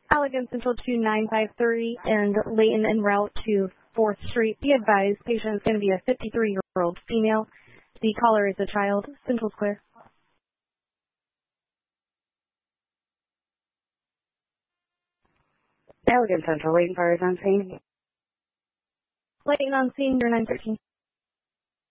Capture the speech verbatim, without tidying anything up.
Allegan Central two nine five three and Layton en route to fourth Street. Be advised, patient is going to be a fifty-three-year-old female. The caller is a child. Central Square. Allegan Central, Layton Fire is on scene. Layton on scene, your nine thirteen.